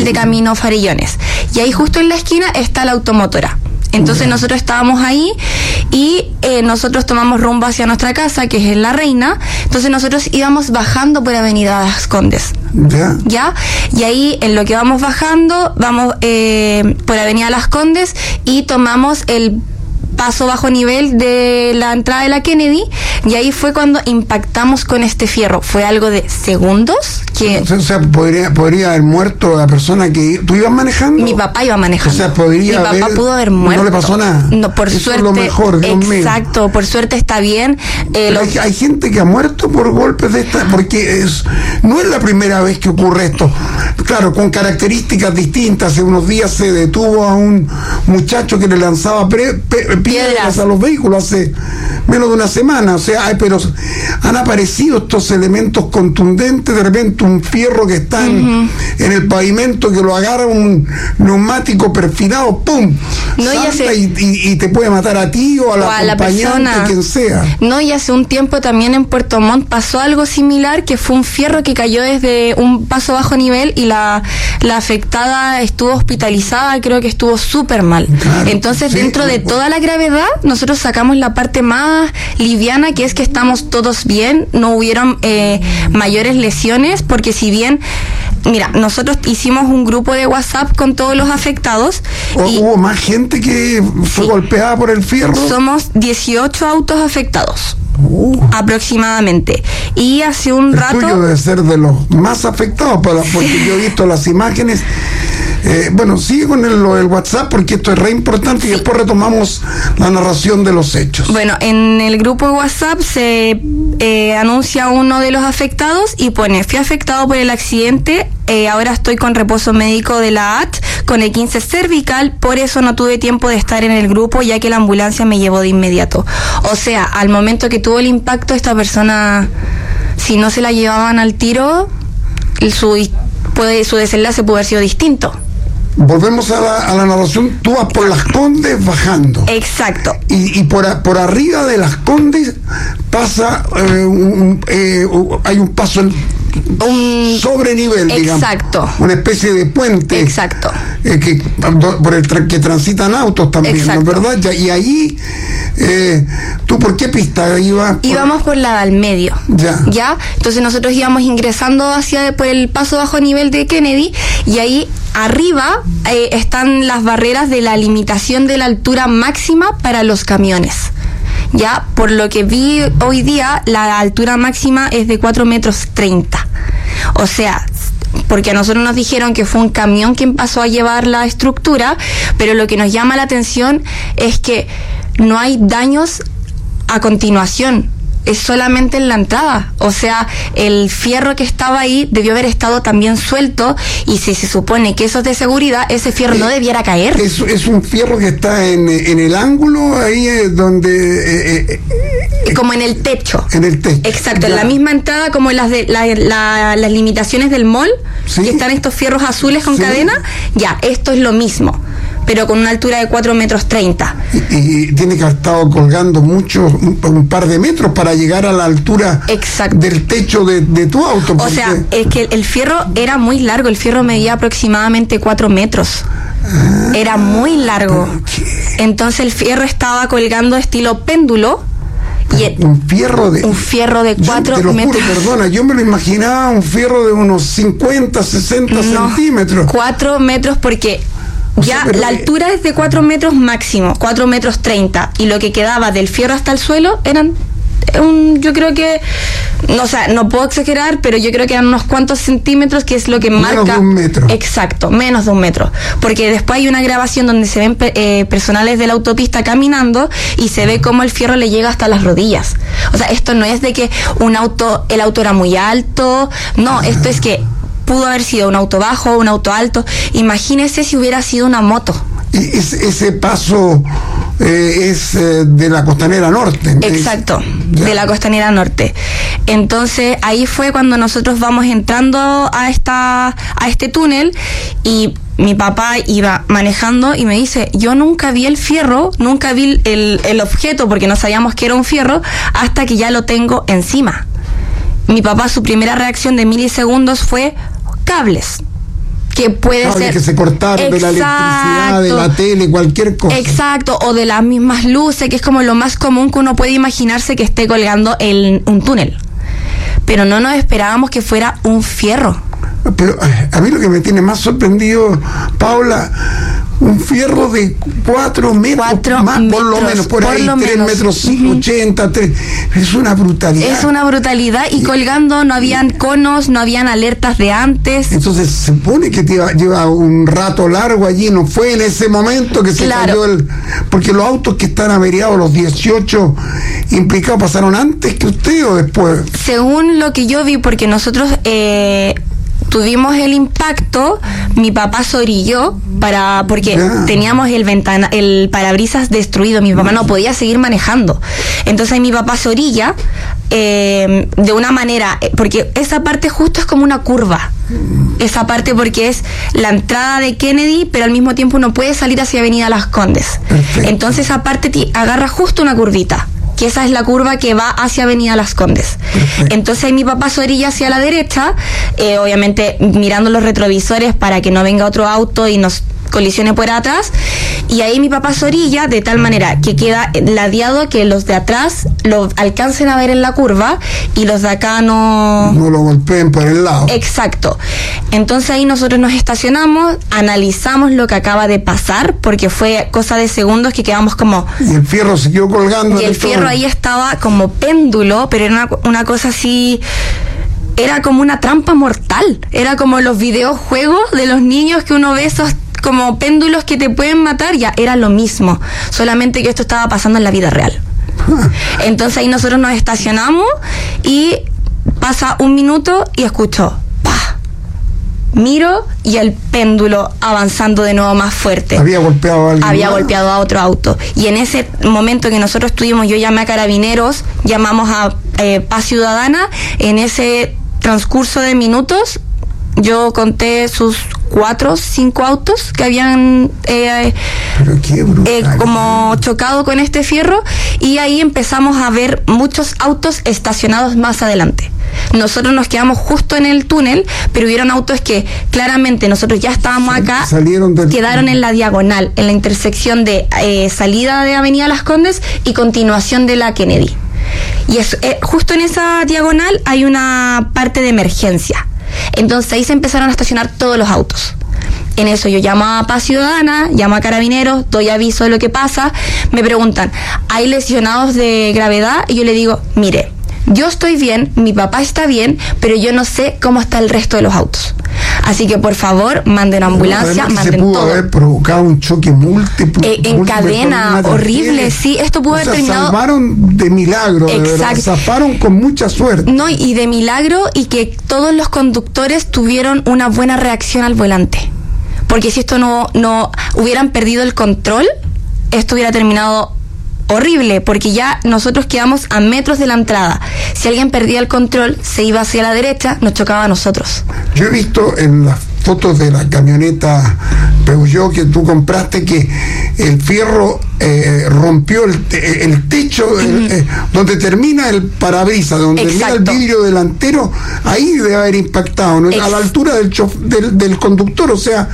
de Camino Farillones. Y ahí justo en la esquina está la automotora. Entonces nosotros estábamos ahí y nosotros tomamos rumbo hacia nuestra casa, que es en La Reina. Entonces nosotros íbamos bajando por Avenida Las Condes. ¿Ya? Y ahí en lo que vamos bajando, vamos por Avenida Las Condes y tomamos el paso bajo nivel de la entrada de la Kennedy, y ahí fue cuando impactamos con este fierro. Fue algo de segundos que... O sea, podría haber muerto la persona que... ¿Tú ibas manejando? Mi papá iba manejando. O sea, podría Mi papá pudo haber muerto. ¿No le pasó nada? No, por Eso suerte. Es lo mejor, Dios mío. Exacto, por suerte está bien. Hay gente que ha muerto por golpes de esta, porque no es la primera vez que ocurre esto. Claro, con características distintas. Hace unos días se detuvo a un muchacho que le lanzaba piedras a los vehículos hace menos de una semana. O sea, pero han aparecido estos elementos contundentes. De repente un fierro que está en el pavimento, que lo agarra un neumático perfilado, ¡pum! No, salta y te puede matar a ti o a la acompañante, quien sea. No, y hace un tiempo también en Puerto Montt pasó algo similar, que fue un fierro que cayó desde un paso bajo nivel y la afectada estuvo hospitalizada, creo que estuvo súper mal. Claro, entonces, sí, dentro de toda la gravedad, nosotros sacamos la parte más liviana, que es que estamos todos bien, no hubieron mayores lesiones, porque si bien, mira, nosotros hicimos un grupo de WhatsApp con todos los afectados. ¿Hubo más gente que fue golpeada por el fierro? Somos 18 autos afectados. Aproximadamente. Y hace un rato... tuyo debe ser de los más afectados, porque yo he visto las imágenes. Bueno, sigue con el WhatsApp, porque esto es re importante, y después retomamos la narración de los hechos. Bueno, en el grupo de WhatsApp se anuncia uno de los afectados y pone: fui afectado por el accidente, ahora estoy con reposo médico de la AT con el 15 cervical, por eso no tuve tiempo de estar en el grupo, ya que la ambulancia me llevó de inmediato. O sea, al momento que tuvo el impacto, esta persona, si no se la llevaban al tiro, su desenlace pudo haber sido distinto. Volvemos a la narración. Tú vas por Las Condes bajando. Exacto. Y por arriba de Las Condes pasa hay un paso sobre nivel, digamos. Exacto. Una especie de puente. Exacto. Por el que transitan autos también, ¿no es verdad? Y ahí, ¿tú por qué pista ibas? Íbamos por la del medio. Ya. Entonces nosotros íbamos ingresando por el paso bajo nivel de Kennedy, y ahí arriba están las barreras de la limitación de la altura máxima para los camiones. Ya, por lo que vi hoy día, la altura máxima es de 4,30 metros. O sea, porque a nosotros nos dijeron que fue un camión quien pasó a llevar la estructura, pero lo que nos llama la atención es que no hay daños a continuación, es solamente en la entrada. O sea, el fierro que estaba ahí debió haber estado también suelto, y si se supone que eso es de seguridad, ese fierro no debiera caer. Es un fierro que está en el ángulo, ahí donde... como en el techo. En el techo. Exacto, ya. En la misma entrada como en las limitaciones del mall, ¿sí? Que están estos fierros azules con cadena, ya, esto es lo mismo, pero con una altura de 4,30 metros. Y tiene que haber estado colgando un par de metros para llegar a la altura del techo de tu auto. O sea, es que el fierro era muy largo, el fierro medía aproximadamente 4 metros. Era muy largo. Entonces el fierro estaba colgando estilo péndulo. Un fierro de 4 metros. Perdona, yo me lo imaginaba un fierro de unos 50, 60 centímetros. 4 metros, porque la altura es de 4 metros máximo, 4,30 metros, y lo que quedaba del fierro hasta el suelo eran yo creo que, o sea, no puedo exagerar, pero yo creo que eran unos cuantos centímetros, que es lo que marca. Menos de 1 metro. Exacto, menos de 1 metro. Porque después hay una grabación donde se ven personales de la autopista caminando y se ve cómo el fierro le llega hasta las rodillas. O sea, esto no es de que el auto era muy alto, no, esto es que pudo haber sido un auto bajo, un auto alto. Imagínese si hubiera sido una moto. Y ese paso es de la Costanera Norte. Exacto, de la Costanera Norte. Entonces ahí fue cuando nosotros vamos entrando a este túnel, y mi papá iba manejando y me dice: yo nunca vi el fierro, nunca vi el objeto, porque no sabíamos que era un fierro, hasta que ya lo tengo encima. Mi papá, su primera reacción de milisegundos fue cables. que puede ser que se cortaron, de la electricidad, de la tele, cualquier cosa. Exacto, o de las mismas luces, que es como lo más común que uno puede imaginarse que esté colgando en un túnel. Pero no nos esperábamos que fuera un fierro. Pero a mí lo que me tiene más sorprendido, Paula, un fierro de 4 metros, por lo menos, por ahí, 3 metros 80, es una brutalidad. Es una brutalidad, y colgando no habían conos, no habían alertas de antes. Entonces se supone que lleva un rato largo allí, no fue en ese momento que se cayó porque los autos que están averiados, los 18 implicados, ¿pasaron antes que usted o después? Según lo que yo vi, porque nosotros tuvimos el impacto, mi papá se orilló porque teníamos el parabrisas destruido, mi papá no podía seguir manejando. Entonces mi papá se orilla de una manera, porque esa parte justo es como una curva. Esa parte porque es la entrada de Kennedy, pero al mismo tiempo uno puede salir hacia Avenida Las Condes. Perfecto. Entonces esa parte agarra justo una curvita, que esa es la curva que va hacia Avenida Las Condes. Perfecto. Entonces mi papá se orilla hacia la derecha, obviamente mirando los retrovisores para que no venga otro auto y nos colisione por atrás, y ahí mi papá se orilla de tal manera que queda ladeado, que los de atrás lo alcancen a ver en la curva y los de acá no lo golpeen por el lado. Exacto. Entonces ahí nosotros nos estacionamos, analizamos lo que acaba de pasar, porque fue cosa de segundos que quedamos como... Y el fierro siguió colgando. Y el fierro ahí estaba como péndulo, pero era una cosa así... Era como una trampa mortal. Era como los videojuegos de los niños que uno ve, esos como péndulos que te pueden matar. Ya era lo mismo, solamente que esto estaba pasando en la vida real. Entonces ahí nosotros nos estacionamos y pasa un minuto y escucho ¡pah! Miro y el péndulo avanzando de nuevo más fuerte. Había golpeado a alguien. Había golpeado a otro auto. Y en ese momento que nosotros estuvimos, yo llamé a Carabineros, llamamos a Paz Ciudadana. En ese transcurso de minutos yo conté sus 4 o 5 autos que habían como chocado con este fierro, y ahí empezamos a ver muchos autos estacionados más adelante. Nosotros nos quedamos justo en el túnel, pero hubieron autos que claramente nosotros ya estábamos acá, quedaron en la diagonal, en la intersección de salida de Avenida Las Condes y continuación de la Kennedy. Y justo en esa diagonal hay una parte de emergencia. Entonces ahí se empezaron a estacionar todos los autos. En eso yo llamo a Paz Ciudadana, llamo a Carabineros, doy aviso de lo que pasa. Me preguntan, ¿hay lesionados de gravedad? Y yo le digo, mire, yo estoy bien, mi papá está bien, pero yo no sé cómo está el resto de los autos. Así que por favor, manden ambulancia, manden todo. Se pudo haber provocado un choque múltiple. En cadena, horrible, sí. Esto pudo haber terminado... Salvaron de milagro, de verdad. Zafaron con mucha suerte. No, y de milagro, y que todos los conductores tuvieron una buena reacción al volante. Porque si esto no hubieran perdido el control, esto hubiera terminado horrible, porque ya nosotros quedamos a metros de la entrada. Si alguien perdía el control, se iba hacia la derecha, nos chocaba a nosotros. Yo he visto en las fotos de la camioneta Peugeot que tú compraste que el fierro rompió el techo, donde termina el parabrisas, donde termina el vidrio delantero, ahí debe haber impactado, ¿no? A la altura del conductor. O sea,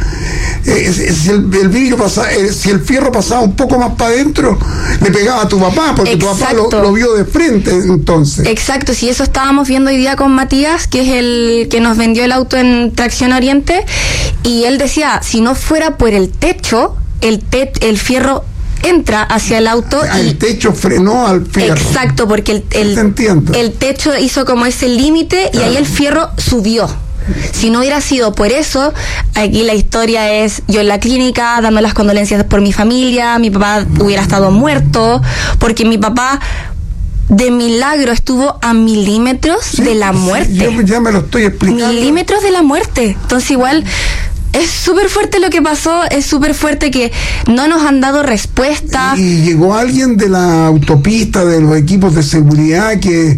si el vidrio pasaba, si el fierro pasaba un poco más para adentro, le pegaba a tu papá, porque tu papá lo vio de frente. Entonces, exacto, si eso estábamos viendo hoy día con Matías, que es el que nos vendió el auto en Tracción Oriente, y él decía, si no fuera por el techo, el fierro entra hacia el auto. El techo frenó al fierro. Exacto, porque el techo hizo como ese límite, y ahí el fierro subió. Si no hubiera sido por eso, aquí la historia es yo en la clínica dando las condolencias por mi familia, mi papá hubiera estado muerto, porque mi papá de milagro estuvo a milímetros de la muerte. Yo ya me lo estoy explicando. Milímetros de la muerte. Entonces igual es súper fuerte lo que pasó, es súper fuerte que no nos han dado respuesta. Y llegó alguien de la autopista, de los equipos de seguridad, que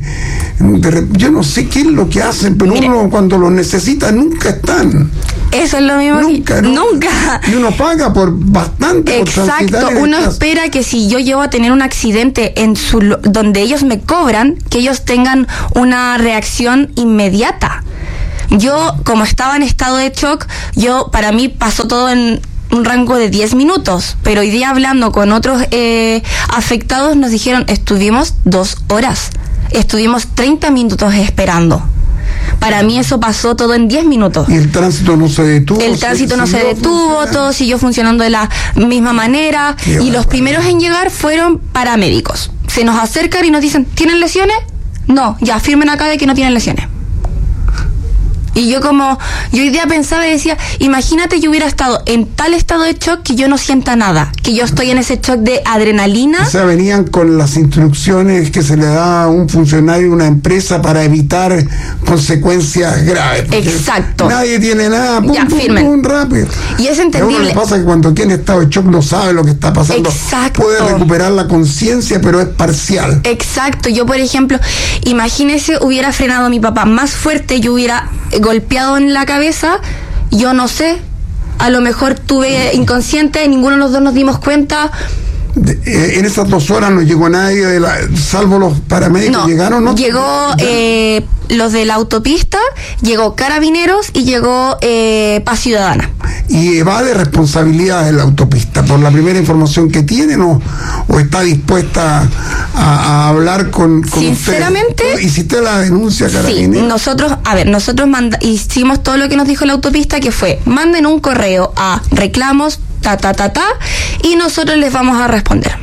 yo no sé qué es lo que hacen, pero uno cuando los necesita nunca están. Eso es lo mismo. Nunca. Y uno paga por bastante. Exacto, uno espera que si yo llego a tener un accidente donde ellos me cobran, que ellos tengan una reacción inmediata. Yo, como estaba en estado de shock, para mí pasó todo en un rango de 10 minutos, pero hoy día hablando con otros afectados nos dijeron, estuvimos 2 horas, estuvimos 30 minutos esperando. Para mí eso pasó todo en 10 minutos. ¿Y el tránsito no se detuvo? El tránsito no se detuvo, todo siguió funcionando de la misma manera. Y los primeros en llegar fueron paramédicos. Se nos acercan y nos dicen, ¿tienen lesiones? No, ya, firmen acá de que no tienen lesiones. Y yo hoy día pensaba y decía, imagínate yo hubiera estado en tal estado de shock que yo no sienta nada, que yo estoy en ese shock de adrenalina. O sea, venían con las instrucciones que se le da a un funcionario de una empresa para evitar consecuencias graves. Exacto. Nadie tiene nada, pum, rápido. Y es entendible. A uno le pasa que cuando tiene estado de shock no sabe lo que está pasando. Exacto. Puede recuperar la conciencia, pero es parcial. Exacto. Yo, por ejemplo, imagínese hubiera frenado a mi papá más fuerte, yo hubiera golpeado en la cabeza, yo no sé, a lo mejor tuve inconsciente, ninguno de los dos nos dimos cuenta. En esas 2 horas no llegó nadie, salvo los paramédicos. No, ¿llegaron? ¿No? Llegó los de la autopista, llegó Carabineros y llegó Paz Ciudadana. ¿Y evade responsabilidad de la autopista por la primera información que tienen o está dispuesta a hablar con sinceramente usted? ¿Hiciste la denuncia, Carabineros? Sí, nosotros hicimos todo lo que nos dijo la autopista, que fue, manden un correo a reclamos y nosotros les vamos a responder.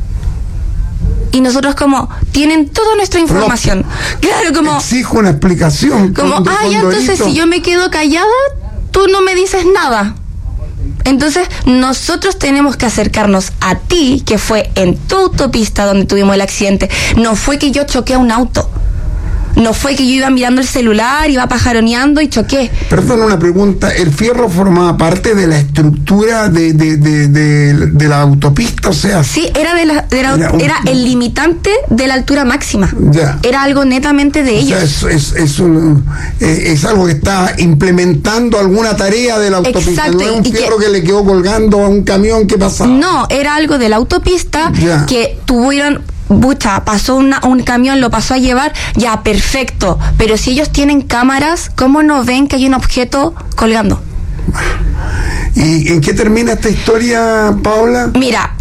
Y nosotros tienen toda nuestra información. Claro, exijo una explicación. ya, entonces si yo me quedo callada, tú no me dices nada. Entonces nosotros tenemos que acercarnos a ti, que fue en tu autopista donde tuvimos el accidente. No fue que yo choqué a un auto. No fue que yo iba mirando el celular, iba pajaroneando y choqué. Perdón, una pregunta. ¿El fierro formaba parte de la estructura de la autopista? O sea... Sí, era era el limitante de la altura máxima. Ya. Era algo netamente de ellos. O sea, es algo que está implementando alguna tarea de la autopista. Exacto. No es un fierro que le quedó colgando a un camión que pasaba. No, era algo de la autopista que tuvieron... pasó un camión, lo pasó a llevar, ya, perfecto, pero si ellos tienen cámaras, ¿cómo no ven que hay un objeto colgando? ¿Y en qué termina esta historia, Paula? Mira,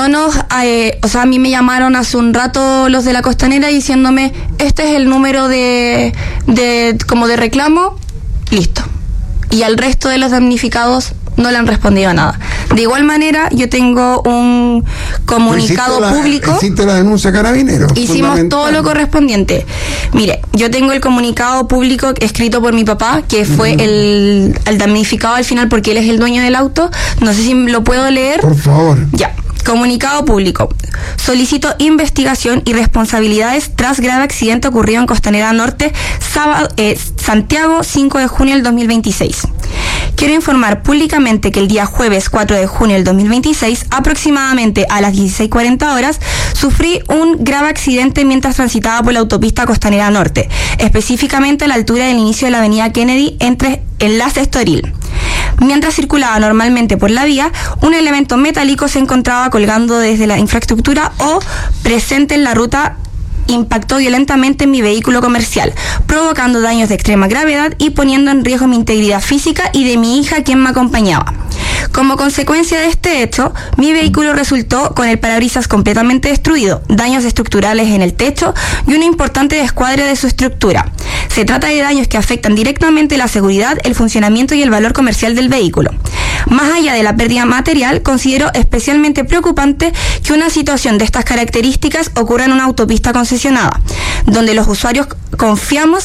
a mí me llamaron hace un rato los de la Costanera diciéndome, este es el número de reclamo, listo. Y al resto de los damnificados no le han respondido a nada. De igual manera, yo tengo un comunicado público. ¿Hiciste la denuncia a Carabineros? Hicimos todo lo correspondiente. Mire, yo tengo el comunicado público escrito por mi papá, que fue el damnificado al final porque él es el dueño del auto. No sé si lo puedo leer. Por favor. Ya. Comunicado público. Solicito investigación y responsabilidades tras grave accidente ocurrido en Costanera Norte, Santiago, 5 de junio del 2026. Quiero informar públicamente que el día jueves 4 de junio del 2026, aproximadamente a las 16:40 horas, sufrí un grave accidente mientras transitaba por la autopista Costanera Norte, específicamente a la altura del inicio de la avenida Kennedy entre Enlace Estoril. Mientras circulaba normalmente por la vía, un elemento metálico se encontraba colgando desde la infraestructura o presente en la ruta. Impactó violentamente en mi vehículo comercial, provocando daños de extrema gravedad y poniendo en riesgo mi integridad física y de mi hija, quien me acompañaba. Como consecuencia de este hecho, mi vehículo resultó con el parabrisas completamente destruido, daños estructurales en el techo y una importante descuadre de su estructura. Se trata de daños que afectan directamente la seguridad, el funcionamiento y el valor comercial del vehículo. Más allá de la pérdida material, considero especialmente preocupante que una situación de estas características ocurra en una autopista concesionada, donde los usuarios confiamos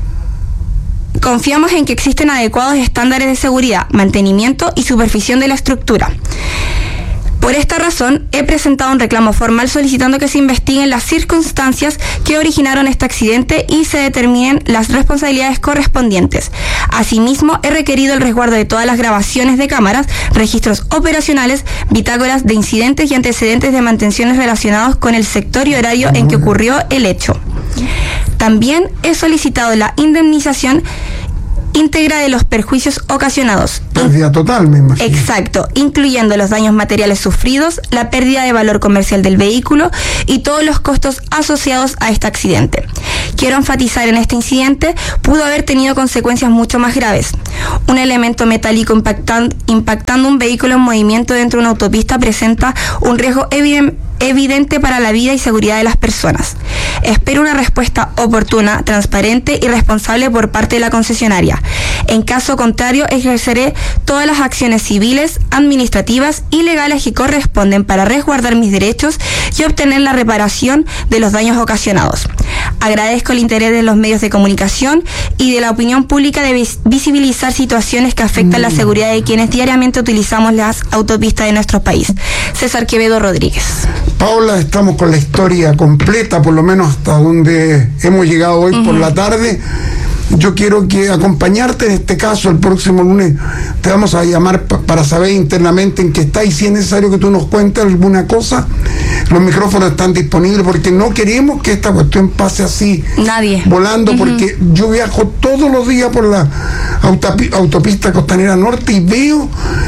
en que existen adecuados estándares de seguridad, mantenimiento y supervisión de la estructura. Por esta razón, he presentado un reclamo formal solicitando que se investiguen las circunstancias que originaron este accidente y se determinen las responsabilidades correspondientes. Asimismo, he requerido el resguardo de todas las grabaciones de cámaras, registros operacionales, bitácoras de incidentes y antecedentes de mantenciones relacionados con el sector y horario en que ocurrió el hecho. También he solicitado la indemnización íntegra de los perjuicios ocasionados. Pérdida total, me imagino. Exacto, incluyendo los daños materiales sufridos, la pérdida de valor comercial del vehículo y todos los costos asociados a este accidente. Quiero enfatizar en este incidente, pudo haber tenido consecuencias mucho más graves. Un elemento metálico impactando un vehículo en movimiento dentro de una autopista presenta un riesgo evidente para la vida y seguridad de las personas. Espero una respuesta oportuna, transparente y responsable por parte de la concesionaria. En caso contrario, ejerceré todas las acciones civiles, administrativas y legales que corresponden para resguardar mis derechos y obtener la reparación de los daños ocasionados. Agradezco el interés de los medios de comunicación y de la opinión pública de visibilizar situaciones que afectan la seguridad de quienes diariamente utilizamos las autopistas de nuestro país. César Quevedo Rodríguez. Paula, estamos con la historia completa, por lo menos hasta donde hemos llegado hoy por la tarde. Yo quiero acompañarte en este caso. El próximo lunes te vamos a llamar para saber internamente en qué está, y si es necesario que tú nos cuentes alguna cosa, los micrófonos están disponibles, porque no queremos que esta cuestión pase así, volando, porque yo viajo todos los días por la autopista Costanera Norte y veo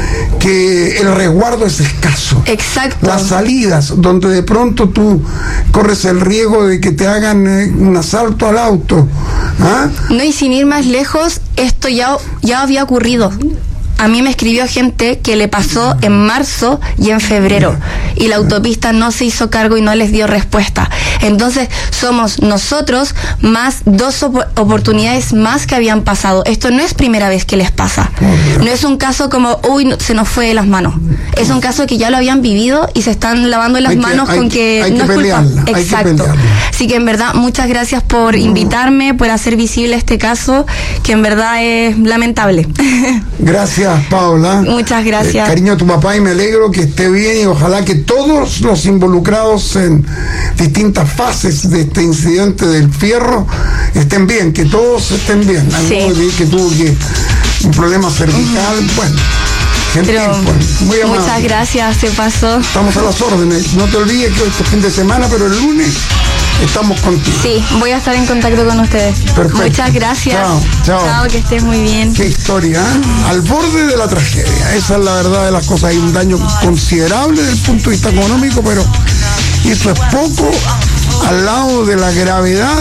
que el resguardo es escaso. Exacto. Las salidas, donde de pronto tú corres el riesgo de que te hagan un asalto al auto. ¿Ah? No, y sin ir más lejos, esto ya había ocurrido. A mí me escribió gente que le pasó en marzo y en febrero, y la autopista no se hizo cargo y no les dio respuesta. Entonces somos nosotros más dos oportunidades más que habían pasado. Esto no es primera vez que les pasa. No es un caso como, se nos fue de las manos. Es un caso que ya lo habían vivido y se están lavando las manos con que no es culpa. Exacto. Así que en verdad, muchas gracias por invitarme, por hacer visible este caso, que en verdad es lamentable. Gracias, Paula. Muchas gracias. Cariño a tu papá, y me alegro que esté bien, y ojalá que todos los involucrados en distintas fases de este incidente del fierro estén bien, que todos estén bien. Sí. Que tuvo un problema cervical, bueno. Gentil, muy amable. Muchas gracias, se pasó. Estamos a las órdenes. No te olvides que hoy es fin de semana, pero el lunes estamos contigo. Sí, voy a estar en contacto con ustedes. Perfecto. Muchas gracias. Chao, que estés muy bien. Qué historia, ¿eh? Al borde de la tragedia. Esa es la verdad de las cosas. Hay un daño considerable desde el punto de vista económico, pero eso es poco al lado de la gravedad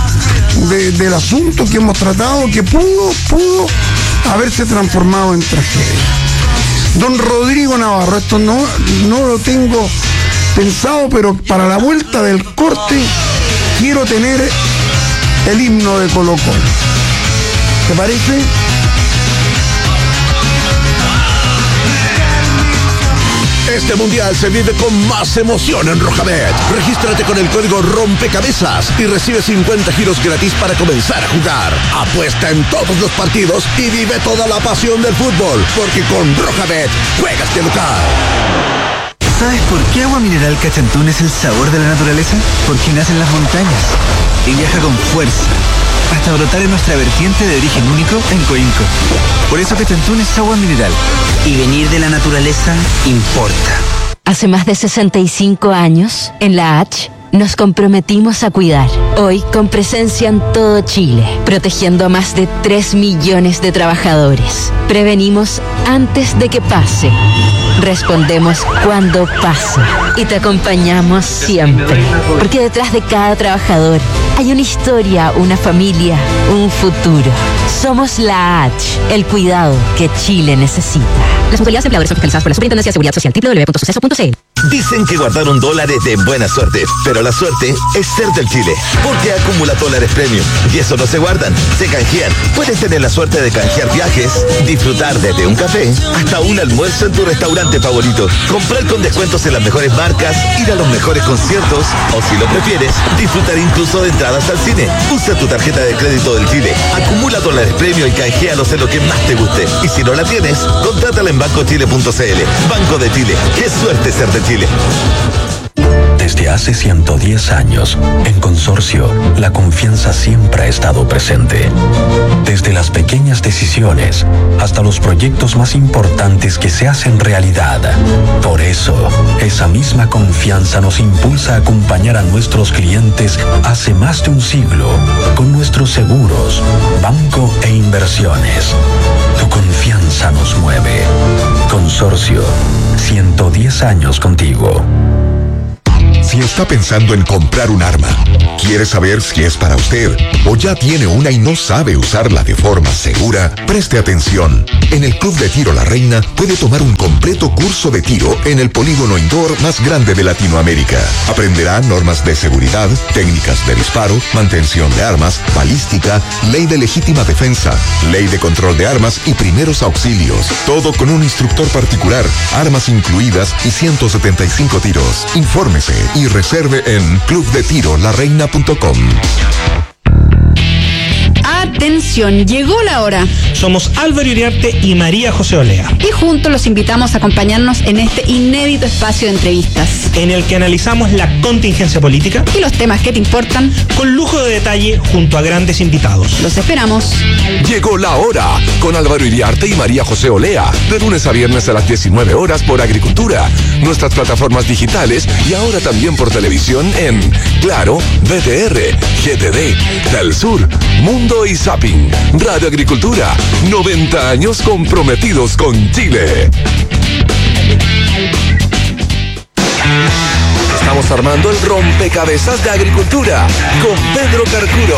del asunto que hemos tratado, que pudo haberse transformado en tragedia. Don Rodrigo Navarro, esto no lo tengo pensado, pero para la vuelta del corte quiero tener el himno de Colo Colo. ¿Te parece? Este mundial se vive con más emoción en Rojabet. Regístrate con el código Rompecabezas y recibe 50 giros gratis para comenzar a jugar. Apuesta en todos los partidos y vive toda la pasión del fútbol, porque con Rojabet juegas de local. ¿Sabes por qué Agua Mineral Cachantún es el sabor de la naturaleza? Porque nace en las montañas y viaja con fuerza hasta brotar en nuestra vertiente de origen único en Coinco. Por eso Cachantún es agua mineral. Y venir de la naturaleza importa. Hace más de 65 años, en la H, nos comprometimos a cuidar. Hoy, con presencia en todo Chile, protegiendo a más de 3 millones de trabajadores. Prevenimos antes de que pase. Respondemos cuando pasa. Y te acompañamos siempre. Porque detrás de cada trabajador hay una historia, una familia, un futuro. Somos la H, el cuidado que Chile necesita. Las mutualidades empleadores son fiscalizadas por la Superintendencia de Seguridad Social. www.suceso.cl. Dicen que guardaron dólares de buena suerte, pero la suerte es ser del Chile, porque acumula dólares premium. Y eso no se guardan, se canjean. Puedes tener la suerte de canjear viajes, disfrutar desde un café hasta un almuerzo en tu restaurante favorito, comprar con descuentos en las mejores marcas, ir a los mejores conciertos, o si lo prefieres, disfrutar incluso de entradas al cine. Usa tu tarjeta de crédito del Chile, acumula dólares premium y canjealos en lo que más te guste. Y si no la tienes, contrátala en bancochile.cl. Banco de Chile, qué suerte ser de Chile. Desde hace 110 años, en Consorcio, la confianza siempre ha estado presente. Desde las pequeñas decisiones hasta los proyectos más importantes que se hacen realidad. Por eso, esa misma confianza nos impulsa a acompañar a nuestros clientes hace más de un siglo con nuestros seguros, banco e inversiones. Tu confianza nos mueve. Consorcio, 110 años contigo. Si está pensando en comprar un arma, quiere saber si es para usted o ya tiene una y no sabe usarla de forma segura, preste atención. En el Club de Tiro La Reina puede tomar un completo curso de tiro en el polígono indoor más grande de Latinoamérica. Aprenderá normas de seguridad, técnicas de disparo, mantención de armas, balística, ley de legítima defensa, ley de control de armas y primeros auxilios. Todo con un instructor particular, armas incluidas y 175 tiros. Infórmese y reserve en clubdetirolareina.com. Atención, llegó la hora. Somos Álvaro Iriarte y María José Olea. Y juntos los invitamos a acompañarnos en este inédito espacio de entrevistas, en el que analizamos la contingencia política y los temas que te importan, con lujo de detalle junto a grandes invitados. Los esperamos. Llegó la hora, con Álvaro Iriarte y María José Olea, de lunes a viernes a las 19 horas por Agricultura, nuestras plataformas digitales y ahora también por televisión en Claro, BTR, GTD, Del Sur, Mundo y Zapping. Radio Agricultura, 90 años comprometidos con Chile. Estamos armando el rompecabezas de Agricultura con Pedro Carcuro.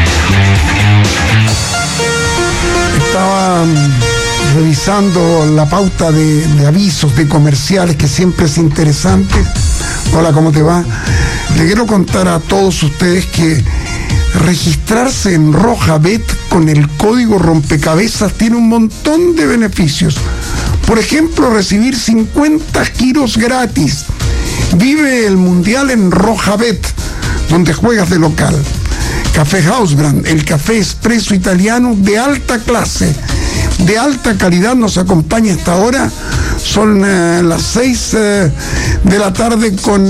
Estaba revisando la pauta de avisos, de comerciales, que siempre es interesante. Hola, ¿cómo te va? Le quiero contar a todos ustedes que registrarse en Rojabet con el código rompecabezas tiene un montón de beneficios. Por ejemplo, recibir 50 giros gratis. Vive el Mundial en Rojabet, donde juegas de local. Café Hausbrand, el café expreso italiano de alta clase, de alta calidad, nos acompaña hasta ahora. Son las 6 de la tarde con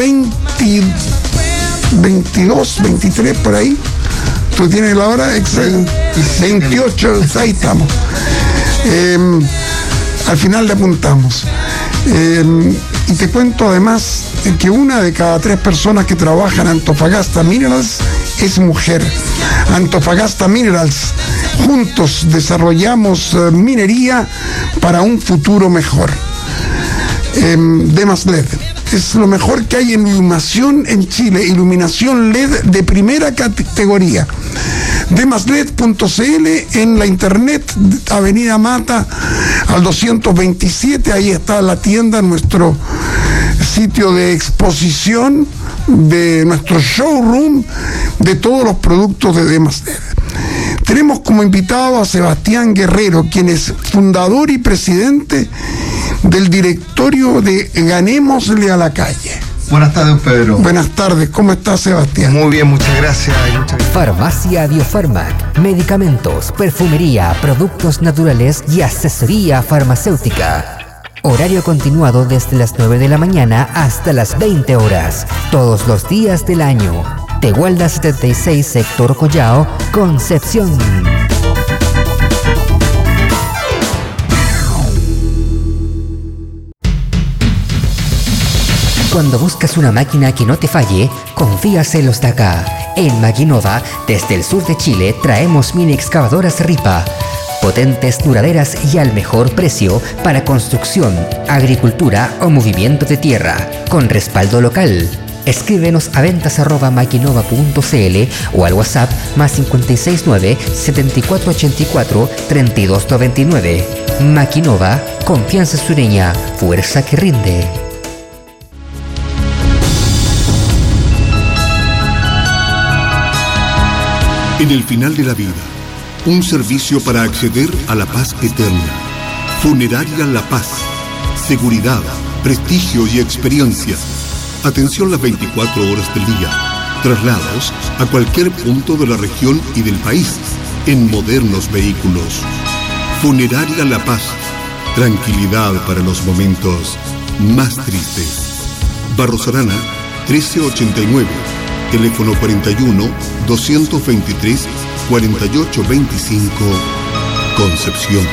22, 23 por ahí. ¿Tú tienes la hora? 28, ahí estamos. Al final le apuntamos. Y te cuento además que 1 de cada 3 personas que trabajan en Antofagasta Minerals es mujer. Antofagasta Minerals, juntos desarrollamos minería para un futuro mejor. Demas LED es lo mejor que hay en iluminación en Chile, iluminación LED de primera categoría. Demasled.cl en la internet, Avenida Mata al 227, ahí está la tienda, nuestro sitio de exposición, de nuestro showroom de todos los productos de Demasled. Tenemos como invitado a Sebastián Guerrero, quien es fundador y presidente del directorio de Ganémosle a la Calle. Buenas tardes, Pedro. Buenas tardes, ¿cómo estás, Sebastián? Muy bien, muchas gracias. Farmacia Biofarmac, medicamentos, perfumería, productos naturales y asesoría farmacéutica. Horario continuado desde las 9 de la mañana hasta las 20 horas, todos los días del año. Tehuelda 76, sector Collao, Concepción. Cuando buscas una máquina que no te falle, confías en los de acá. En Maquinova, desde el sur de Chile, traemos mini excavadoras Ripa. Potentes, duraderas y al mejor precio para construcción, agricultura o movimiento de tierra, con respaldo local. Escríbenos a ventas@maquinova.cl o al WhatsApp +569 7484 3299. Maquinova, confianza sureña, fuerza que rinde. En el final de la vida, un servicio para acceder a la paz eterna. Funeraria La Paz. Seguridad, prestigio y experiencia. Atención las 24 horas del día. Traslados a cualquier punto de la región y del país en modernos vehículos. Funeraria La Paz. Tranquilidad para los momentos más tristes. Barros Arana, 1389. Teléfono 41-223-4825, Concepción.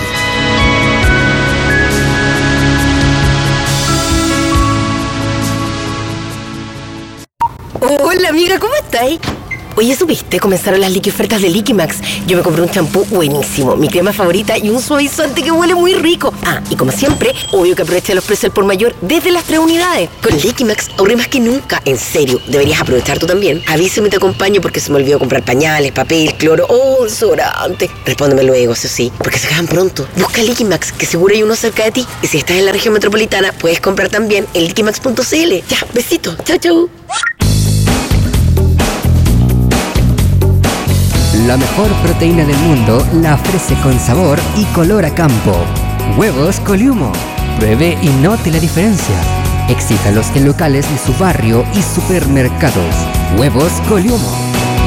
Hola amiga, ¿cómo estáis? Oye, ¿supiste? Comenzaron las liquiofertas de Liquimax. Yo me compré un champú buenísimo, mi crema favorita y un suavizante que huele muy rico. Ah, y como siempre, obvio que aproveché los precios al por mayor desde las 3 unidades. Con Liquimax ahorré más que nunca. En serio, deberías aprovechar tú también. Avísame y te acompaño porque se me olvidó comprar pañales, papel, cloro o desodorante. Respóndeme luego, eso sí, porque se acaban pronto. Busca Liquimax, que seguro hay uno cerca de ti. Y si estás en la región metropolitana, puedes comprar también en liquimax.cl. Ya, besito. Chau, chau. La mejor proteína del mundo la ofrece con sabor y color a campo. Huevos Coliumo. Pruebe y note la diferencia. Exíjalos en locales de su barrio y supermercados. Huevos Coliumo.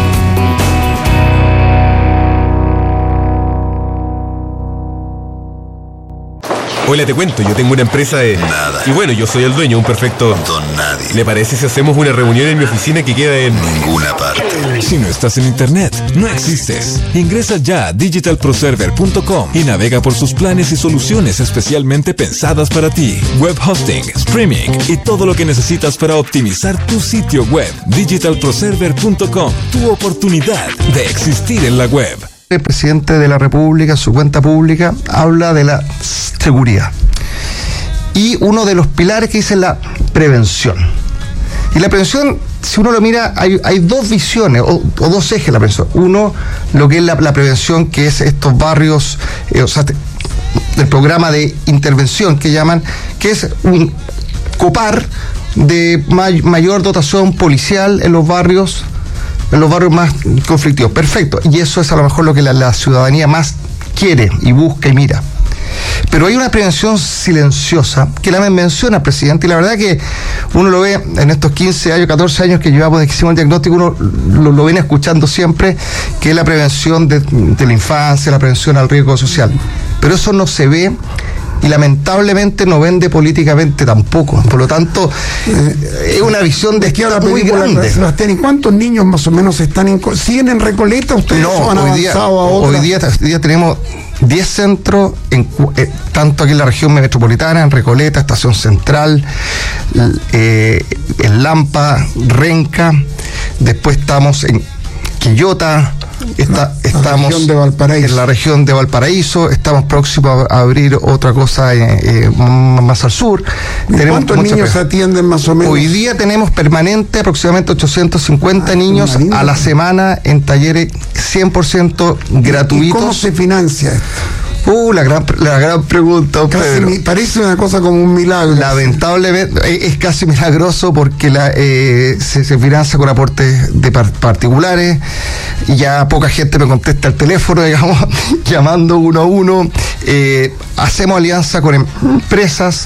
Hola, te cuento, yo tengo una empresa de... Nada. Y bueno, yo soy el dueño, un perfecto... Don nadie. ¿Le parece si hacemos una reunión en mi oficina que queda en... Ninguna parte. Si no estás en internet, no existes. Ingresa ya a digitalproserver.com y navega por sus planes y soluciones especialmente pensadas para ti. Web hosting, streaming y todo lo que necesitas para optimizar tu sitio web. Digitalproserver.com, tu oportunidad de existir en la web. El presidente de la República, su cuenta pública, habla de la seguridad. Y uno de los pilares que dice es la prevención. Y la prevención, si uno lo mira, hay dos visiones o dos ejes de la prevención. Uno, lo que es la prevención, que es estos barrios, el programa de intervención que llaman, que es un copar de mayor dotación policial en los barrios más conflictivos. Perfecto. Y eso es a lo mejor lo que la ciudadanía más quiere y busca y mira. Pero hay una prevención silenciosa que la menciona el presidente, y la verdad que uno lo ve en estos 15 años, 14 años que llevamos de que hicimos el diagnóstico, uno lo viene escuchando siempre, que es la prevención de la infancia, la prevención al riesgo social. Pero eso no se ve y lamentablemente no vende políticamente tampoco. Por lo tanto, es una visión de izquierda muy grande. Sebastián, ¿y cuántos niños más o menos siguen en Recoleta? ¿Ustedes han avanzado a otra? Hoy día tenemos 10 centros, tanto aquí en la región metropolitana, en Recoleta, Estación Central, en Lampa, Renca, después estamos en Quillota, estamos en la región de Valparaíso, estamos próximos a abrir otra cosa más al sur. ¿Cuántos niños se atienden más o menos? Hoy día tenemos permanente aproximadamente 850 niños a la semana en talleres 100% gratuitos. ¿Y cómo se financia esto? La gran pregunta, Pedro. Parece una cosa como un milagro. Lamentablemente es casi milagroso porque se financia con aportes de particulares. Y ya poca gente me contesta el teléfono, digamos, llamando uno a uno. Hacemos alianza con empresas,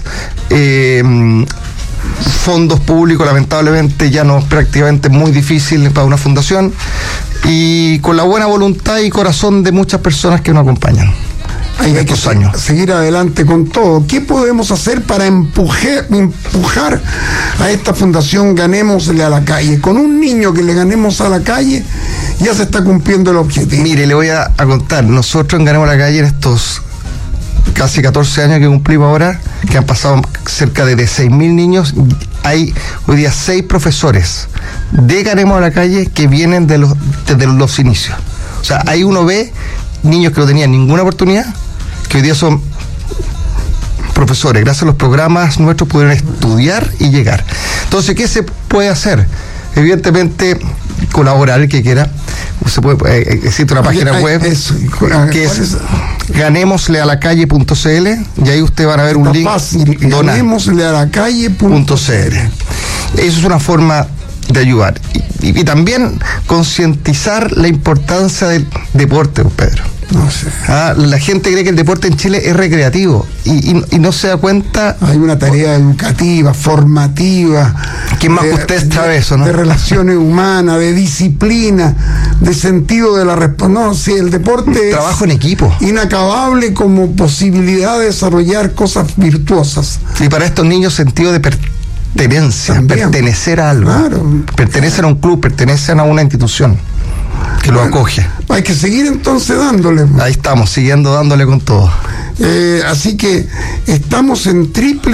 fondos públicos, lamentablemente ya no, prácticamente muy difícil para una fundación, y con la buena voluntad y corazón de muchas personas que nos acompañan. Hay que seguir adelante con todo. ¿Qué podemos hacer para empujar a esta fundación Ganémosle a la Calle? Con un niño que le ganemos a la calle, ya se está cumpliendo el objetivo. Mire, le voy a contar. Nosotros en Ganemos a la Calle, en estos casi 14 años que cumplimos ahora, que han pasado cerca de 6.000 niños, hay hoy día 6 profesores de Ganemos a la Calle que vienen desde los inicios. O sea, ahí uno ve niños que no tenían ninguna oportunidad, que hoy día son profesores. Gracias a los programas nuestros pudieron estudiar y llegar. Entonces, ¿qué se puede hacer? Evidentemente, colaborar el que quiera. Existe una página web que es ganemoslealacalle.cl, y ahí usted van a ver un link. Ganemoslealacalle.cl. Eso es una forma de ayudar. Y también concientizar la importancia del deporte, Pedro. No sé. La gente cree que el deporte en Chile es recreativo y no se da cuenta. Hay una tarea educativa, formativa. ¿Quién más que usted sabe eso, no? De relaciones humanas, de disciplina, de sentido de la responsabilidad. No, sí, el deporte trabajo en equipo. Inacabable como posibilidad de desarrollar cosas virtuosas. Y para estos niños, sentido de pertenencia, pertenecer a algo. Claro, pertenecen a un club, pertenecen a una institución. que lo acoge. Hay que seguir entonces dándole. Ahí estamos, siguiendo dándole con todo. Así que estamos en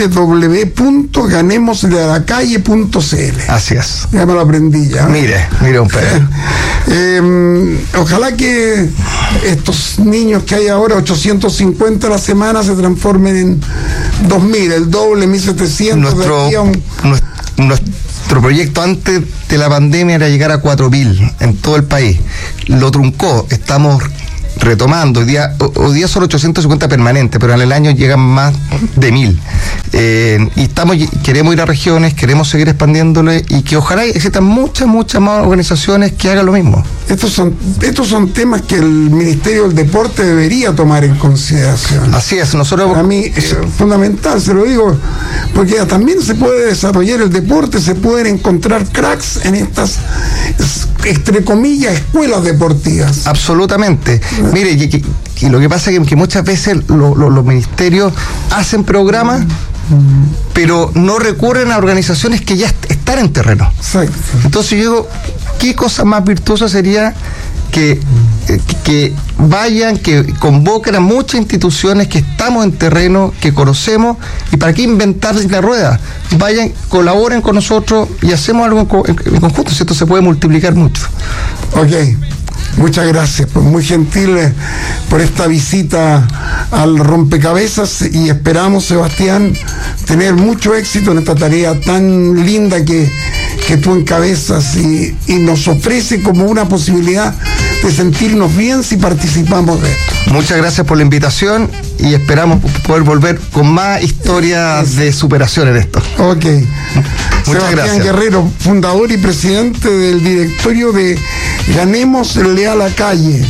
www.ganemosdelacalle.cl. Así es. Ya me lo aprendí ya. Mire, un Pedro. Ojalá que estos niños que hay ahora, 850 a la semana, se transformen en 2000, el doble, 1700. Nuestro proyecto antes de la pandemia era llegar a 4000 en todo el país. Lo truncó, estamos retomando. Hoy día son 850 permanentes, pero en el año llegan más de 1000. Y queremos ir a regiones, queremos seguir expandiéndole y que ojalá existan muchas más organizaciones que hagan lo mismo. Estos son temas que el Ministerio del Deporte debería tomar en consideración. Así es, nosotros... Para mí es fundamental, se lo digo, porque también se puede desarrollar el deporte, se pueden encontrar cracks en estas, entre comillas, escuelas deportivas. Absolutamente. Mire, y lo que pasa es que muchas veces los ministerios hacen programas, pero no recurren a organizaciones que ya están en terreno. Exacto. Entonces yo digo, ¿qué cosa más virtuosa sería que vayan, que convoquen a muchas instituciones que estamos en terreno, que conocemos, y para qué inventar la rueda? Vayan, colaboren con nosotros y hacemos algo en conjunto, si esto se puede multiplicar mucho. Ok. Muchas gracias, pues muy gentiles por esta visita al rompecabezas, y esperamos, Sebastián, tener mucho éxito en esta tarea tan linda que tú encabezas y nos ofrece como una posibilidad de sentirnos bien si participamos de esto. Muchas gracias por la invitación y esperamos poder volver con más historias de superación en esto. Ok. Muchas Sebastián gracias. Guerrero, fundador y presidente del directorio de Ganemosle a la Calle.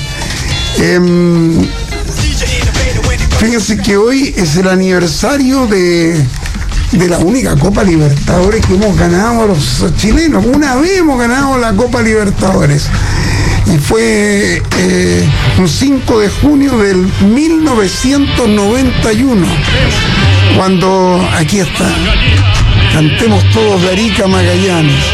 Fíjense que hoy es el aniversario de la única Copa Libertadores que hemos ganado los chilenos. Una vez hemos ganado la Copa Libertadores. Y fue un 5 de junio del 1991, cuando, aquí está, cantemos todos de Arica Magallanes.